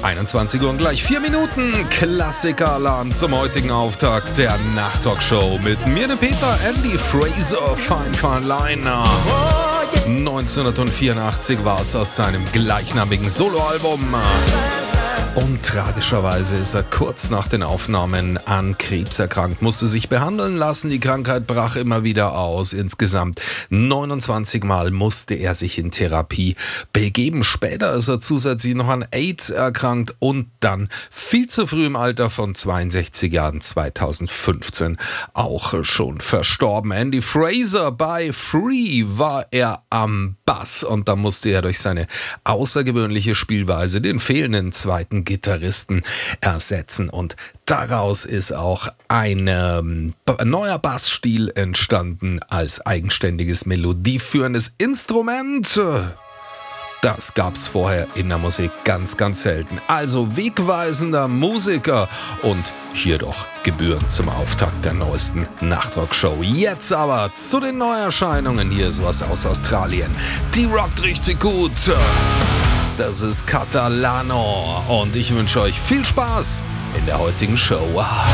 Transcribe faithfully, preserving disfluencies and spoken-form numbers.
einundzwanzig Uhr und gleich vier Minuten. Klassiker-Alarm zum heutigen Auftakt der Nacht-Talk-Show mit mir, dem Peter, Andy Fraser, Fine Fine Liner. neunzehnhundertvierundachtzig war es aus seinem gleichnamigen Soloalbum. Und tragischerweise ist er kurz nach den Aufnahmen an Krebs erkrankt, musste sich behandeln lassen. Die Krankheit brach immer wieder aus. Insgesamt neunundzwanzig Mal musste er sich in Therapie begeben. Später ist er zusätzlich noch an AIDS erkrankt und dann viel zu früh im Alter von zweiundsechzig Jahren zweitausendfünfzehn auch schon verstorben. Andy Fraser bei Free war er am Bass und da musste er durch seine außergewöhnliche Spielweise den fehlenden zweiten Gitarristen ersetzen und daraus ist auch ein ähm, neuer Bassstil entstanden als eigenständiges melodieführendes Instrument. Das gab's vorher in der Musik ganz, ganz selten. Also wegweisender Musiker und hier doch gebührend zum Auftakt der neuesten Nachtrock-Show. Jetzt aber zu den Neuerscheinungen. Hier ist was aus Australien. Die rockt richtig gut. Das ist Catalano und ich wünsche euch viel Spaß in der heutigen Show.